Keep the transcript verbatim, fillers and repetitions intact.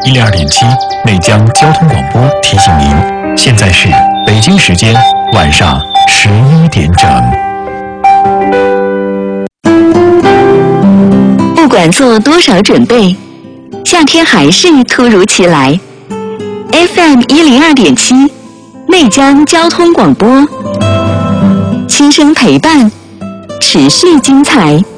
一零二点七内江交通广播提醒您，现在是北京时间晚上十一点整。 不管做多少准备，夏天还是突如其来。F M 一零二点七内江交通广播，轻声陪伴，持续精彩。